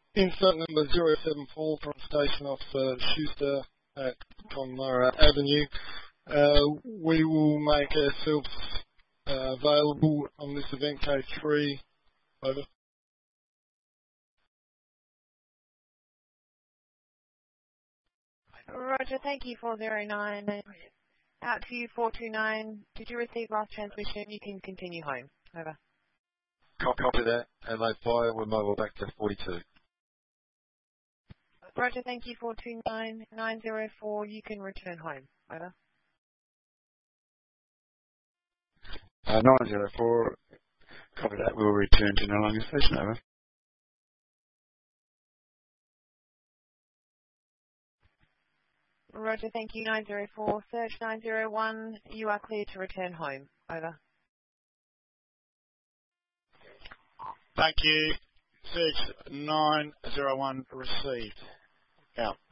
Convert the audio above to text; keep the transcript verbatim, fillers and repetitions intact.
Insert number zero seven four from Station Officer Schuster at Connemara Avenue. Uh, we will make ourselves uh, available on this event K three. Over. Roger, thank you, four zero nine. Out to you, four two nine. Did you receive last transmission? You can continue home. Over. Copy that, and they fire, we're mobile back to forty-two. Roger, thank you, four two nine. nine zero four, you can return home. Over. Uh, nine zero four, copy that, we'll return to Noarlunga Station. Over. Roger, thank you, nine zero four. Search nine zero one, you are clear to return home. Over. Thank you. Search nine zero one received. Out.